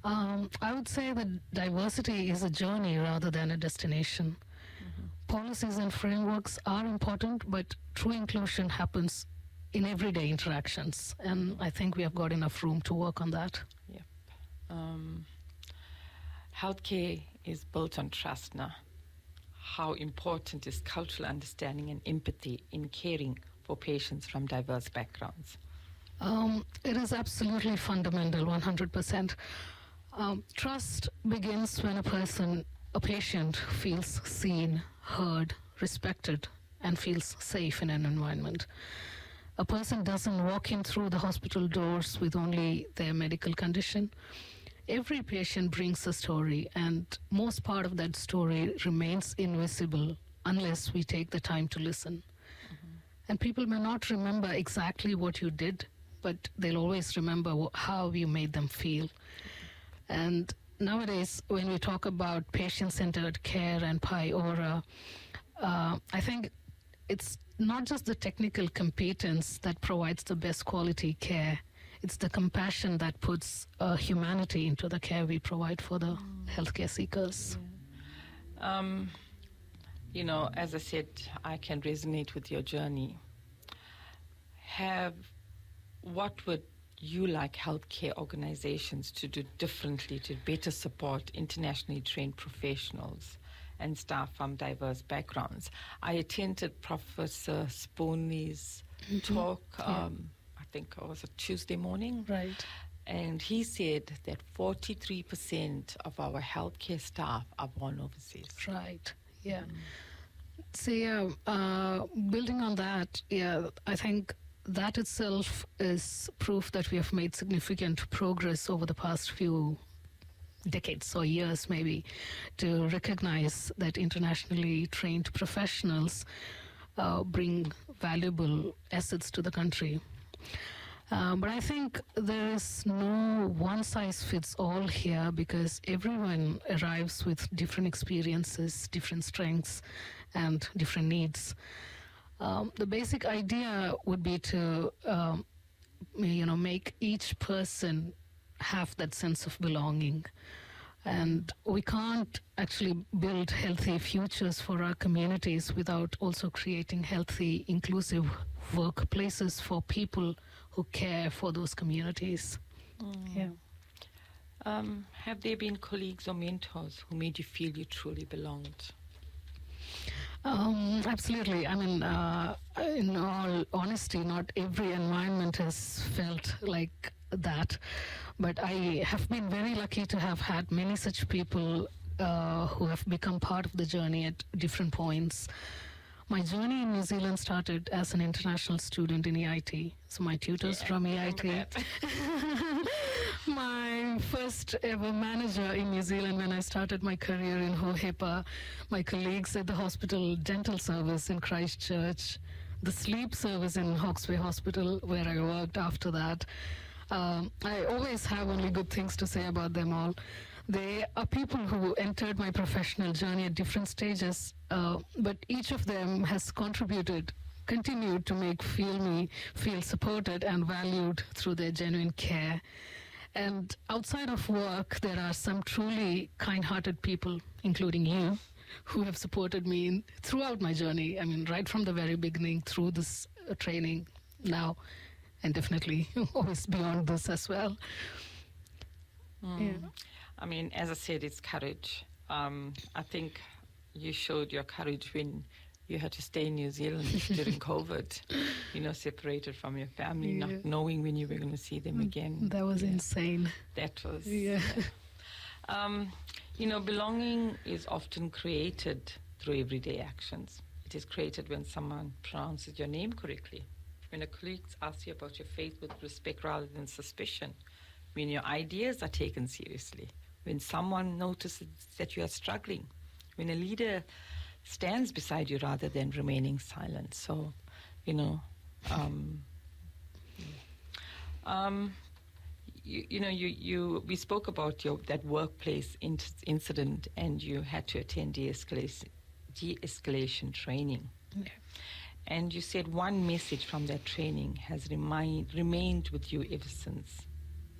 I would say that diversity is a journey rather than a destination. Policies and frameworks are important, but true inclusion happens in everyday interactions, and I think we have got enough room to work on that. Yep. Healthcare is built on trust now. How important is cultural understanding and empathy in caring for patients from diverse backgrounds? It is absolutely fundamental, 100%. Trust begins when a patient feels seen, heard, respected, and feels safe in an environment. A person doesn't walk in through the hospital doors with only their medical condition. Every patient brings a story, and most part of that story remains invisible unless we take the time to listen. And people may not remember exactly what you did, but they'll always remember how you made them feel. And nowadays, when we talk about patient-centered care and PIORA, I think it's not just the technical competence that provides the best quality care. It's the compassion that puts humanity into the care we provide for the healthcare seekers. Yeah. As I said, I can resonate with your journey. What would you like healthcare organizations to do differently to better support internationally trained professionals and staff from diverse backgrounds? I attended Professor Spoonley's talk, I think it was a Tuesday morning. Right. And he said that 43% of our healthcare staff are born overseas. Right, yeah. So, building on that, I think that itself is proof that we have made significant progress over the past few decades or years maybe to recognize that internationally trained professionals bring valuable assets to the country. But I think there is no one-size-fits-all here because everyone arrives with different experiences, different strengths, and different needs. The basic idea would be to, make each person have that sense of belonging. And we can't actually build healthy futures for our communities without also creating healthy, inclusive workplaces for people who care for those communities. Yeah. Have there been colleagues or mentors who made you feel you truly belonged? Absolutely. I mean, in all honesty, not every environment has felt like that, but I have been very lucky to have had many such people who have become part of the journey at different points. My journey in New Zealand started as an international student in EIT, so my tutors from EIT. My first ever manager in New Zealand when I started my career in HOHEPA, my colleagues at the hospital dental service in Christchurch, the sleep service in Hawkesbury Hospital where I worked after that. I always have only good things to say about them all. They are people who entered my professional journey at different stages, but each of them has continued to make me feel supported and valued through their genuine care. And outside of work, there are some truly kind-hearted people, including you, who have supported me throughout my journey. I mean, right from the very beginning through this training now, and definitely always beyond this as well. Yeah. I mean, as I said, it's courage. I think you showed your courage when you had to stay in New Zealand during COVID, separated from your family, not knowing when you were going to see them again. That was insane. That was... belonging is often created through everyday actions. It is created when someone pronounces your name correctly, when a colleague asks you about your faith with respect rather than suspicion, when your ideas are taken seriously, when someone notices that you are struggling, when a leader stands beside you rather than remaining silent. So, we spoke about that workplace incident, and you had to attend de-escalation training. Yeah. And you said one message from that training has remained with you ever since.